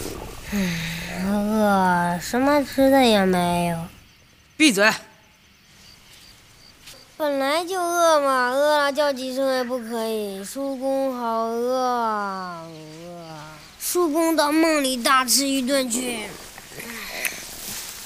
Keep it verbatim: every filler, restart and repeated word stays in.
饿，什么吃的也没有。 闭嘴！ 本来就饿嘛，饿了叫几声也不可以。叔公好饿啊，饿啊！叔公到梦里大吃一顿去。